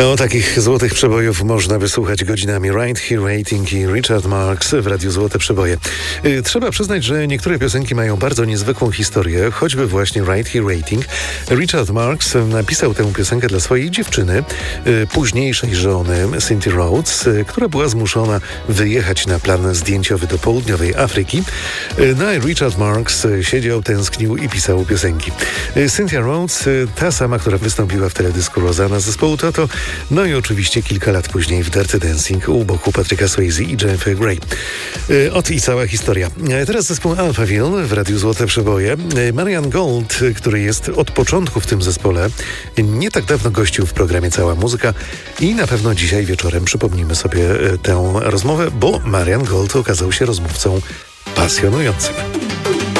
O takich złotych przebojów można wysłuchać godzinami. Right Here Waiting i Richard Marx w Radiu Złote Przeboje. Trzeba przyznać, że niektóre piosenki mają bardzo niezwykłą historię, choćby właśnie Right Here Waiting. Richard Marx napisał tę piosenkę dla swojej dziewczyny, późniejszej żony Cynthia Rhodes, która była zmuszona wyjechać na plan zdjęciowy do południowej Afryki. No i Richard Marx siedział, tęsknił i pisał piosenki. Cynthia Rhodes, ta sama, która wystąpiła w teledysku Rosanna z zespołu Toto, no i oczywiście kilka lat później w Dirty Dancing u boku Patryka Swayze i Jennifer Grey. I cała historia. Teraz zespół Alphaville w Radiu Złote Przeboje. Marian Gold, który jest od początku w tym zespole, nie tak dawno gościł w programie Cała Muzyka i na pewno dzisiaj wieczorem przypomnimy sobie tę rozmowę, bo Marian Gold okazał się rozmówcą pasjonującym.